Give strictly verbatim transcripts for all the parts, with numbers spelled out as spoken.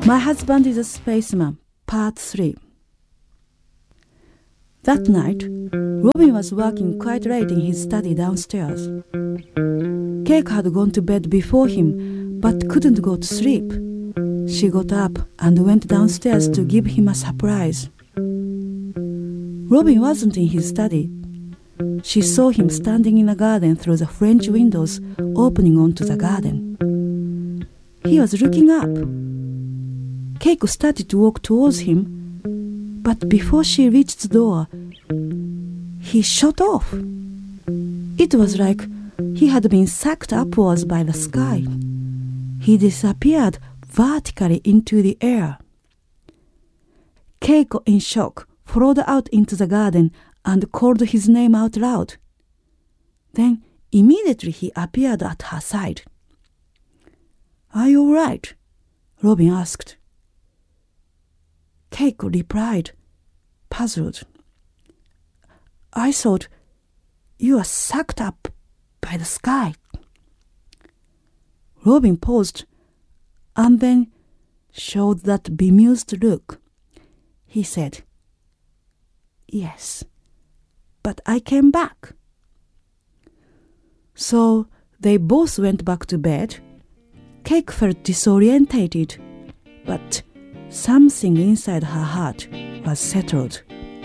My Husband is a Spaceman, Part three. That night, Robin was working quite late in his study downstairs. Keiko had gone to bed before him, but couldn't go to sleep. She got up and went downstairs to give him a surprise. Robin wasn't in his study. She saw him standing in the garden through the French windows opening onto the garden. He was looking up. Keiko started to walk towards him, but before she reached the door, he shot off. It was like he had been sucked upwards by the sky. He disappeared vertically into the air. Keiko, in shock, followed out into the garden and called his name out loud. Then immediately he appeared at her side. "Are you all right?" Robin asked. Keiko replied, puzzled. "I thought you were sucked up by the sky." Robin paused and then showed that bemused look. He said, "Yes, but I came back." So they both went back to bed. Keiko felt disorientated, but something inside her heart was settled.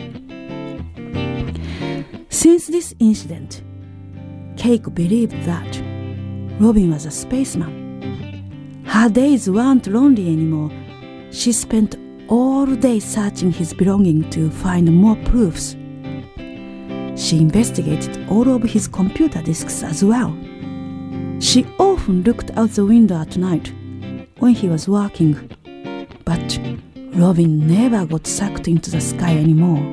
Since this incident, Keiko believed that Robin was a spaceman. Her days weren't lonely anymore. She spent all day searching his belongings to find more proofs. She investigated all of his computer disks as well. She often looked out the window at night when he was working, but Robin never got sucked into the sky anymore.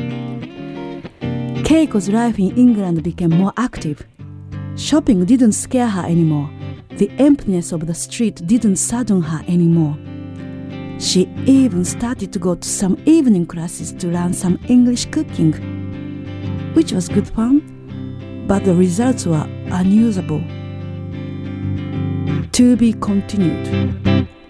Keiko's life in England became more active. Shopping didn't scare her anymore. The emptiness of the street didn't sadden her anymore. She even started to go to some evening classes to learn some English cooking, which was good fun, but the results were unusable. To be continued.